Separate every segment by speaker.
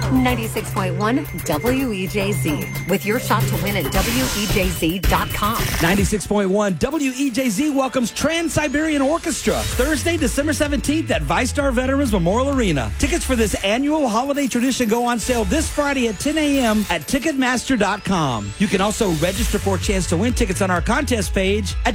Speaker 1: 96.1 WEJZ, with your shot to win at WEJZ.com.
Speaker 2: 96.1 WEJZ welcomes Trans-Siberian Orchestra Thursday, December 17th at VyStar Veterans Memorial Arena. Tickets for this annual holiday tradition go on sale this Friday at 10 a.m. at Ticketmaster.com. You can also register for a chance to win tickets on our contest page at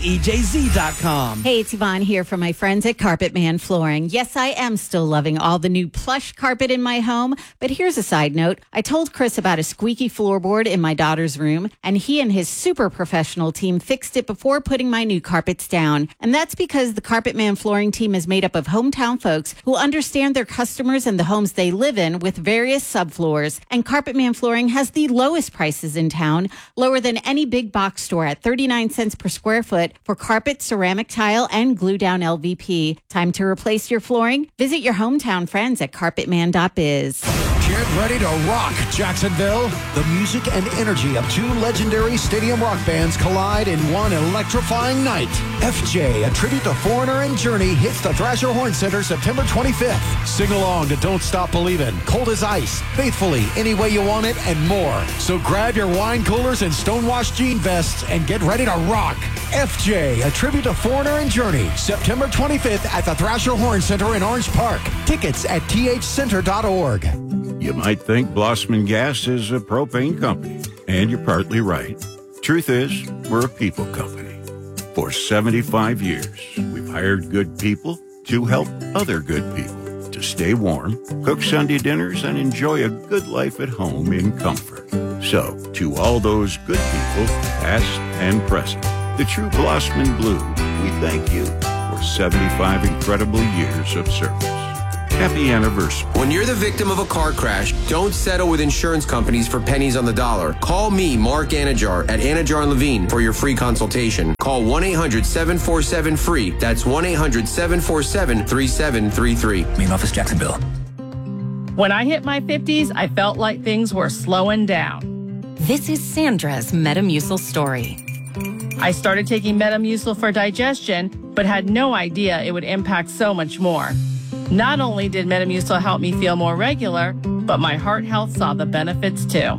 Speaker 2: WEJZ.com.
Speaker 3: Hey, it's Yvonne here from my friends at Carpet Man Flooring. Yes, I am still loving all the new plush carpet in my home, but here's a side note. I told Chris about a squeaky floorboard in my daughter's room, and he and his super professional team fixed it before putting my new carpets down. And that's because the Carpet Man Flooring team is made up of hometown folks who understand their customers and the homes they live in with various subfloors. And Carpet Man Flooring has the lowest prices in town, lower than any big box store at 39 cents per square foot for carpet, ceramic tile, and glue down LVP. Time to replace your flooring? Visit your hometown friends at carpetman.biz.
Speaker 4: Get ready to rock, Jacksonville. The music and energy of two legendary stadium rock bands collide in one electrifying night. FJ, a tribute to Foreigner and Journey, hits the Thrasher Horn Center September 25th. Sing along to Don't Stop Believin', Cold as Ice, Faithfully, Any Way You Want It, and more. So grab your wine coolers and stonewashed jean vests and get ready to rock. FJ, a tribute to Foreigner and Journey, September 25th at the Thrasher Horn Center in Orange Park. Tickets at thcenter.org.
Speaker 5: You might think Blossman Gas is a propane company, and you're partly right. Truth is, we're a people company. For 75 years, we've hired good people to help other good people to stay warm, cook Sunday dinners, and enjoy a good life at home in comfort. So, to all those good people, past and present, the true Blossman Blue, we thank you for 75 incredible years of service. Happy anniversary.
Speaker 6: When you're the victim of a car crash, don't settle with insurance companies for pennies on the dollar. Call me, Mark Anajar, at Anajar & Levine for your free consultation. Call 1-800-747-FREE. That's 1-800-747-3733.
Speaker 7: Main office, Jacksonville.
Speaker 8: When I hit my 50s, I felt like things were slowing down.
Speaker 9: This is Sandra's Metamucil story.
Speaker 8: I started taking Metamucil for digestion, but had no idea it would impact so much more. Not only did Metamucil help me feel more regular, but my heart health saw the benefits too.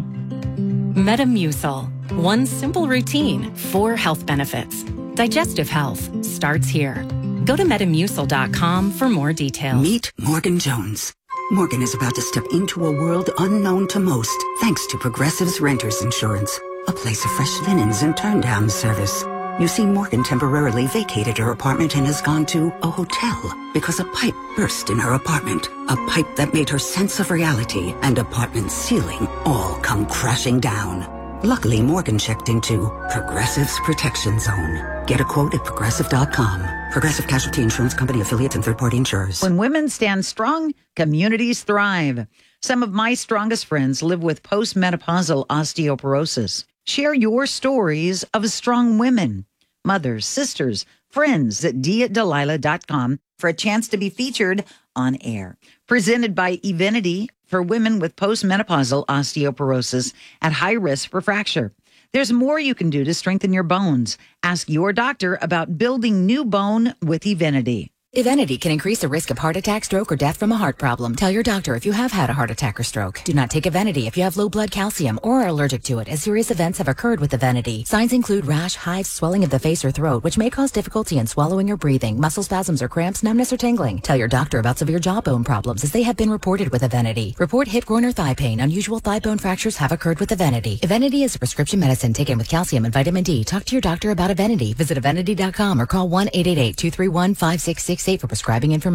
Speaker 9: Metamucil. One simple routine, 4 health benefits. Digestive health starts here. Go to Metamucil.com for more details.
Speaker 10: Meet Morgan Jones. Morgan is about to step into a world unknown to most, thanks to Progressive's Renters Insurance, a place of fresh linens and turn-down service. You see, Morgan temporarily vacated her apartment and has gone to a hotel because a pipe burst in her apartment. A pipe that made her sense of reality and apartment ceiling all come crashing down. Luckily, Morgan checked into Progressive's Protection Zone. Get a quote at Progressive.com. Progressive Casualty Insurance Company, affiliates, and third-party insurers.
Speaker 11: When women stand strong, communities thrive. Some of my strongest friends live with postmenopausal osteoporosis. Share your stories of strong women, mothers, sisters, friends at d@delilah.com for a chance to be featured on air. Presented by Evenity for women with postmenopausal osteoporosis at high risk for fracture. There's more you can do to strengthen your bones. Ask your doctor about building new bone with Evenity.
Speaker 12: Evenity can increase the risk of heart attack, stroke, or death from a heart problem. Tell your doctor if you have had a heart attack or stroke. Do not take Evenity if you have low blood calcium or are allergic to it, as serious events have occurred with Evenity. Signs include rash, hives, swelling of the face or throat, which may cause difficulty in swallowing or breathing, muscle spasms or cramps, numbness or tingling. Tell your doctor about severe jawbone problems, as they have been reported with Evenity. Report hip, groin, or thigh pain. Unusual thigh bone fractures have occurred with Evenity. Evenity is a prescription medicine taken with calcium and vitamin D. Talk to your doctor about Evenity. Visit Evenity.com or call 1-888-231-5668 for prescribing information.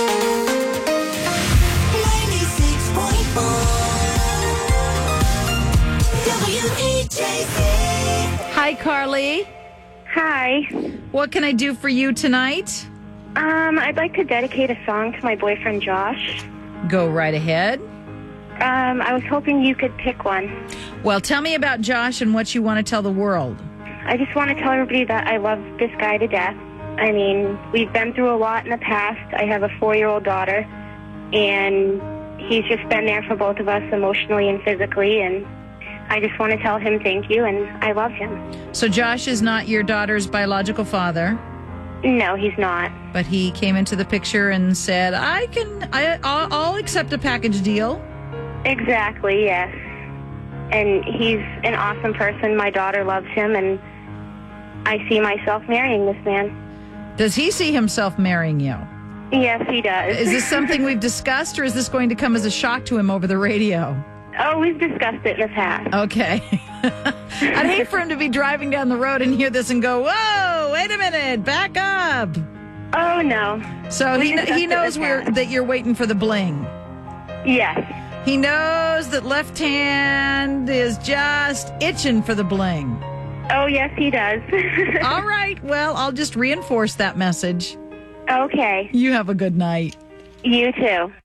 Speaker 11: Hi, Carly.
Speaker 13: Hi.
Speaker 11: What can I do for you tonight?
Speaker 13: I'd like to dedicate a song to my boyfriend, Josh.
Speaker 11: Go right ahead.
Speaker 13: I was hoping you could pick one.
Speaker 11: Well, tell me about Josh and what you want to tell the world.
Speaker 13: I just want to tell everybody that I love this guy to death. I mean, we've been through a lot in the past. I have a 4-year-old daughter, and he's just been there for both of us emotionally and physically, and I just want to tell him thank you, and I love him.
Speaker 11: So Josh is not your daughter's biological father?
Speaker 13: No, he's not.
Speaker 11: But he came into the picture and said, I'll accept a package deal.
Speaker 13: Exactly, yes. And he's an awesome person. My daughter loves him, and I see myself marrying this man.
Speaker 7: Does he see himself marrying you?
Speaker 13: Yes, he does.
Speaker 7: Is this something we've discussed, or is this going to come as a shock to him over the radio?
Speaker 13: Oh, we've discussed it in the past.
Speaker 7: Okay. I'd hate for him to be driving down the road and hear this and go, whoa, wait a minute, back up.
Speaker 13: Oh, no.
Speaker 7: So he knows that you're waiting for the bling.
Speaker 13: Yes.
Speaker 7: He knows that left hand is just itching for the bling.
Speaker 13: Oh, yes, he does.
Speaker 7: All right. Well, I'll just reinforce that message.
Speaker 13: Okay.
Speaker 7: You have a good night.
Speaker 13: You too.